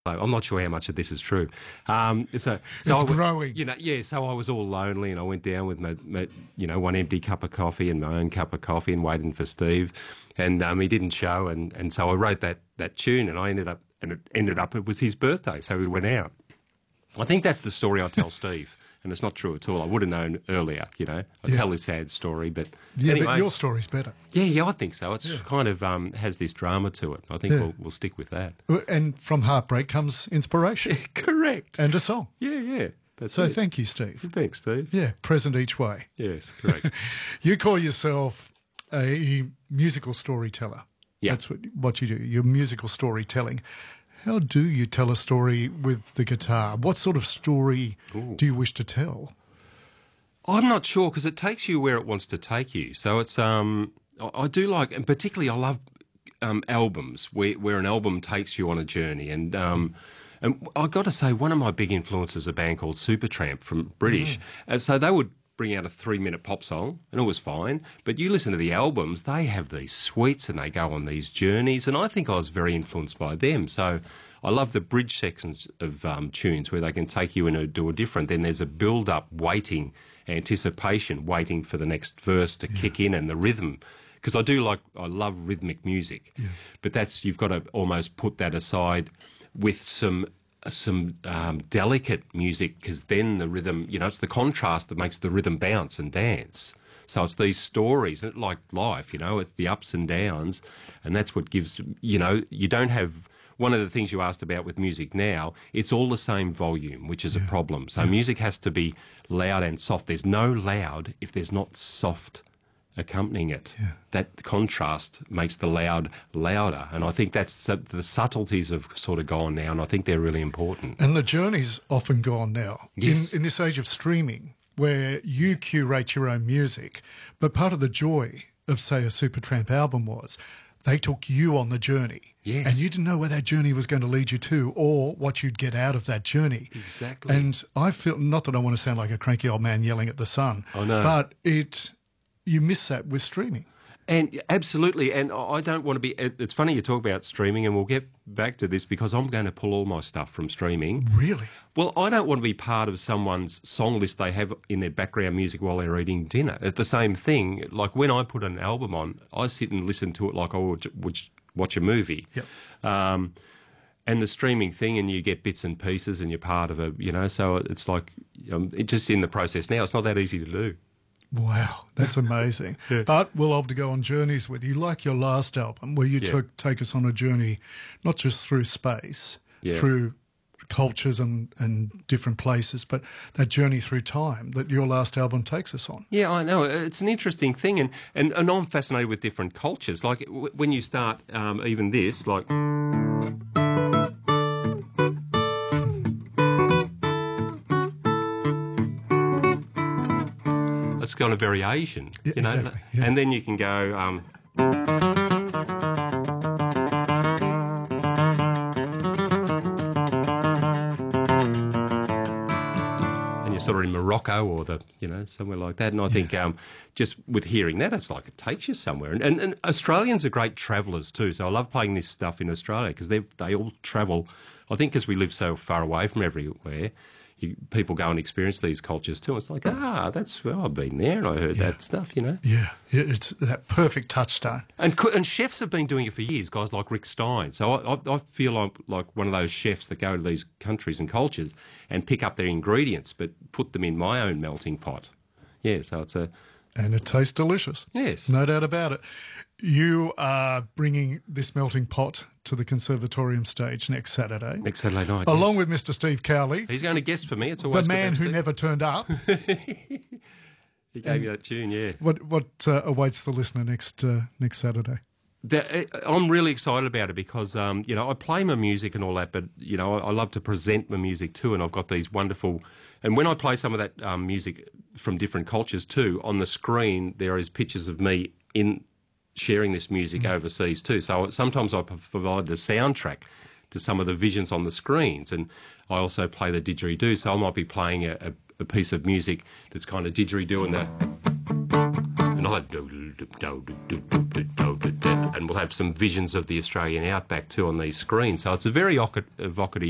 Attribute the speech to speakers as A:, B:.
A: I'm not sure how much of this is true. So
B: It's
A: I was,
B: growing.
A: So I was all lonely, and I went down with my one empty cup of coffee and my own cup of coffee, and waiting for Steve, and he didn't show, and so I wrote that tune, and it was his birthday, so we went out. I think that's the story I tell Steve. And it's not true at all. I would have known earlier, I tell this sad story, but anyway.
B: But your story's better.
A: Yeah, I think so. It's kind of has this drama to it. I think we'll stick with that.
B: And from heartbreak comes inspiration.
A: Correct.
B: And a song.
A: Yeah.
B: So thank you, Steve.
A: Thanks, Steve.
B: Yeah, present each way.
A: Yes, correct.
B: You call yourself a musical storyteller.
A: Yeah.
B: That's what you do. You're musical storytelling. How do you tell a story with the guitar? What sort of story do you wish to tell?
A: I'm not sure, because it takes you where it wants to take you. So it's I do like, and particularly I love albums where an album takes you on a journey. And I've got to say, one of my big influences is a band called Supertramp from British. And so they would bring out a 3-minute pop song, and it was fine. But you listen to the albums, they have these suites and they go on these journeys, and I think I was very influenced by them. So I love the bridge sections of tunes where they can take you into a different. Then there's a build-up, waiting, anticipation, waiting for the next verse to kick in, and the rhythm. Because I love rhythmic music, but you've got to almost put that aside with some delicate music, because then the rhythm, it's the contrast that makes the rhythm bounce and dance. So it's these stories, like life, it's the ups and downs, and that's what gives, you don't have, one of the things you asked about with music now, it's all the same volume, which is a problem. So music has to be loud and soft. There's no loud if there's not soft accompanying it. That contrast makes the loud louder, and I think that's the subtleties have sort of gone now, and I think they're really important.
B: And the journey's often gone now.
A: Yes.
B: In this age of streaming, where you curate your own music, but part of the joy of, say, a Supertramp album was they took you on the journey.
A: Yes.
B: And you didn't know where that journey was going to lead you to, or what you'd get out of that journey.
A: Exactly.
B: And I feel, not that I want to sound like a cranky old man yelling at the sun,
A: I know.
B: but you miss that with streaming.
A: And absolutely, and I don't want to be... It's funny you talk about streaming, and we'll get back to this, because I'm going to pull all my stuff from streaming.
B: Really?
A: Well, I don't want to be part of someone's song list they have in their background music while they're eating dinner. It's the same thing. Like when I put an album on, I sit and listen to it like I would watch a movie.
B: Yep.
A: And the streaming thing, and you get bits and pieces, and you're part of a, so it's like, it's just in the process now. It's not that easy to do.
B: Wow, that's amazing. But we'll have to go on journeys with you, like your last album, where you take us on a journey, not just through space, through cultures and different places, but that journey through time that your last album takes us on.
A: Yeah, I know. It's an interesting thing, and I'm fascinated with different cultures. Like when you start even this, like... It's got a variation,
B: exactly,
A: and then you can go... and you're sort of in Morocco or somewhere like that. And I think just with hearing that, it's like it takes you somewhere. And Australians are great travellers too, so I love playing this stuff in Australia, because they all travel. I think because we live so far away from everywhere, people go and experience these cultures too. It's like, I've been there and I heard that stuff,
B: Yeah, it's that perfect touchstone.
A: And chefs have been doing it for years, guys like Rick Stein. So I feel like one of those chefs that go to these countries and cultures and pick up their ingredients, but put them in my own melting pot. Yeah, so it's
B: And it tastes delicious.
A: Yes.
B: No doubt about it. You are bringing this melting pot to the Conservatorium stage next Saturday.
A: Next Saturday night,
B: along with Mr. Steve Cowley.
A: He's going to guest for me. It's always
B: the man who never turned up.
A: He gave me that tune, yeah.
B: What awaits the listener next Saturday?
A: I'm really excited about it because, I play my music and all that, but, I love to present my music too, and I've got these wonderful... And when I play some of that music from different cultures too, on the screen there is pictures of me in sharing this music overseas too. So sometimes I provide the soundtrack to some of the visions on the screens, and I also play the didgeridoo. So I might be playing a piece of music that's kind of didgeridoo and I'll and we'll have some visions of the Australian outback too on these screens. So it's a very evocative